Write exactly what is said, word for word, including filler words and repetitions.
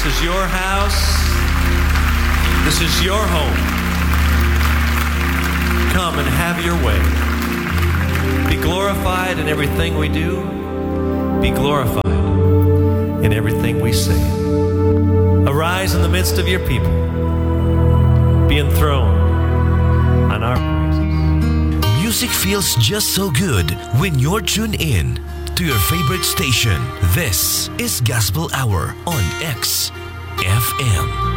is your house. This is your home. Come and have your way. Be glorified in everything we do. Be glorified in everything we say. Arise in the midst of your people. Be enthroned on our praises. Music feels just so good when you're tuned in to your favorite station. This is Gospel Hour on X F M.